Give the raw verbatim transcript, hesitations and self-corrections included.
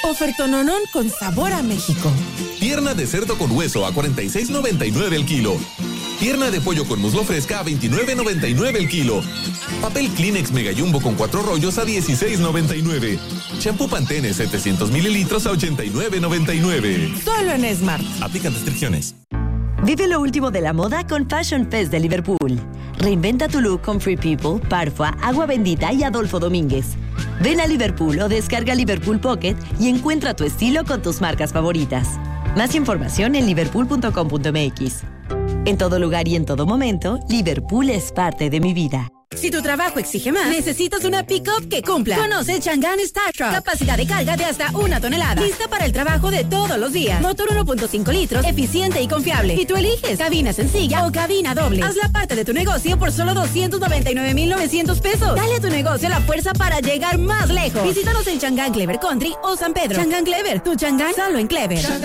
Ofertononón con sabor a México. Pierna de cerdo con hueso a cuarenta y seis noventa y nueve el kilo. Pierna de pollo con muslo fresca a veintinueve noventa y nueve el kilo. Papel Kleenex Mega Jumbo con cuatro rollos a dieciséis noventa y nueve. Shampoo Pantene setecientos mililitros a ochenta y nueve noventa y nueve. Solo en Smart. Aplican restricciones. Vive lo último de la moda con Fashion Fest de Liverpool. Reinventa tu look con Free People, Parfua, Agua Bendita y Adolfo Domínguez. Ven a Liverpool o descarga Liverpool Pocket y encuentra tu estilo con tus marcas favoritas. Más información en liverpool punto com punto m x. En todo lugar y en todo momento, Liverpool es parte de mi vida. Si tu trabajo exige más, necesitas una pick-up que cumpla. Conoce el Chang'an Star Truck. Capacidad de carga de hasta una tonelada. Lista para el trabajo de todos los días. Motor uno punto cinco litros, eficiente y confiable. Y tú eliges cabina sencilla o cabina doble. Haz la parte de tu negocio por solo doscientos noventa y nueve mil novecientos pesos. Dale a tu negocio la fuerza para llegar más lejos. Visítanos en Chang'an Clever Country o San Pedro. Chang'an Clever, tu Chang'an solo en Clever.